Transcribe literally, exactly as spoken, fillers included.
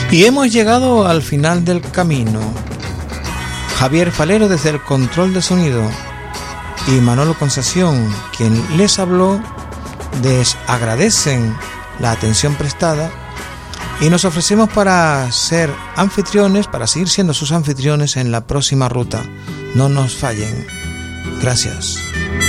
Y hemos llegado al final del camino. Javier Falero desde el control de sonido y Manolo Concesión, quien les habló, les agradecen la atención prestada y nos ofrecemos para ser anfitriones, para seguir siendo sus anfitriones en la próxima ruta. No nos fallen. Gracias.